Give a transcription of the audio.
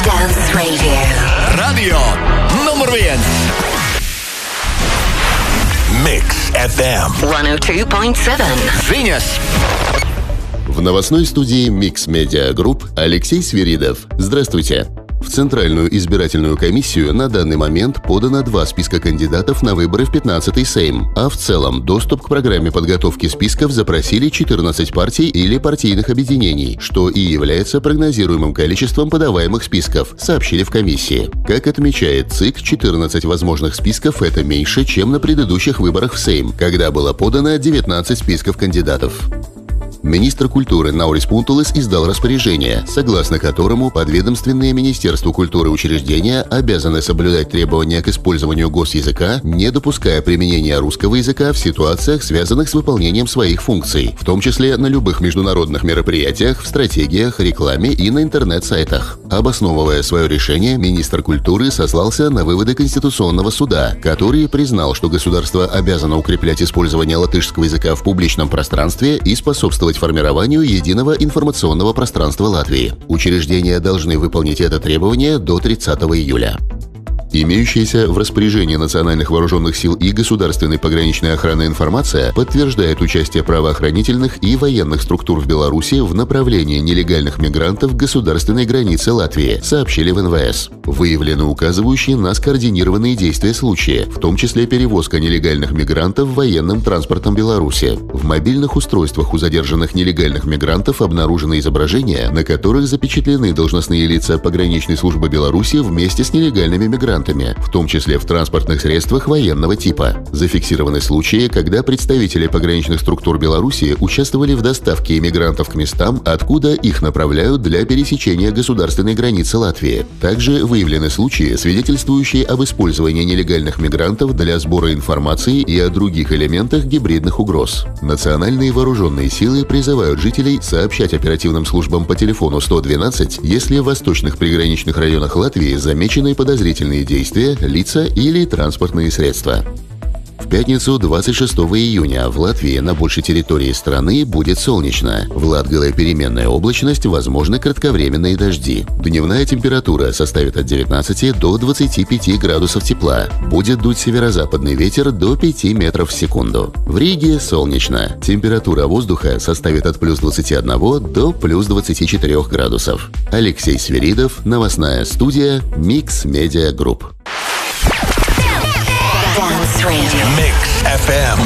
Dance Radio. Radio nummer 1. Mix FM 102.7. Vilnius. В новостной студии Mix Media Group Алексей Свиридов. Здравствуйте. В Центральную избирательную комиссию на данный момент подано 2 списка кандидатов на выборы в 15-й Сейм, а в целом доступ к программе подготовки списков запросили 14 партий или партийных объединений, что и является прогнозируемым количеством подаваемых списков, сообщили в комиссии. Как отмечает ЦИК, 14 возможных списков – это меньше, чем на предыдущих выборах в Сейм, когда было подано 19 списков кандидатов. Министр культуры Наурис Пунтулес издал распоряжение, согласно которому подведомственные Министерству культуры учреждения обязаны соблюдать требования к использованию госязыка, не допуская применения русского языка в ситуациях, связанных с выполнением своих функций, в том числе на любых международных мероприятиях, в стратегиях, рекламе и на интернет-сайтах. Обосновывая свое решение, министр культуры сослался на выводы Конституционного суда, который признал, что государство обязано укреплять использование латышского языка в публичном пространстве и способствовать формированию единого информационного пространства Латвии. Учреждения должны выполнить это требование до 30 июля. Имеющаяся в распоряжении национальных вооруженных сил и государственной пограничной охраны информация подтверждает участие правоохранительных и военных структур в Беларуси в направлении нелегальных мигрантов к государственной границе Латвии, сообщили в НВС. Выявлены указывающие на скоординированные действия случаи, в том числе перевозка нелегальных мигрантов военным транспортом Беларуси. В мобильных устройствах у задержанных нелегальных мигрантов обнаружены изображения, на которых запечатлены должностные лица пограничной службы Беларуси вместе с нелегальными мигрантами, в том числе в транспортных средствах военного типа. Зафиксированы случаи, когда представители пограничных структур Беларуси участвовали в доставке иммигрантов к местам, откуда их направляют для пересечения государственной границы Латвии. Также выявлены случаи, свидетельствующие об использовании нелегальных мигрантов для сбора информации и о других элементах гибридных угроз. Национальные вооруженные силы призывают жителей сообщать оперативным службам по телефону 112, если в восточных приграничных районах Латвии замечены подозрительные действия, лица или транспортные средства. В пятницу 26 июня в Латвии на большей территории страны будет солнечно. В Латгале переменная облачность, возможны кратковременные дожди. Дневная температура составит от 19 до 25 градусов тепла. Будет дуть северо-западный ветер до 5 метров в секунду. В Риге солнечно. Температура воздуха составит от плюс 21 до плюс 24 градусов. Алексей Свиридов, новостная студия Mix Media Group. Dance Radio. Mix FM